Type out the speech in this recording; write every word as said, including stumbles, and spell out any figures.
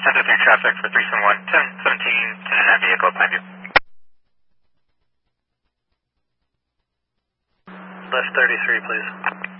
ten to three traffic for three seven one, ten seventeen, ten and a half vehicle behind you. Left thirty-three, please.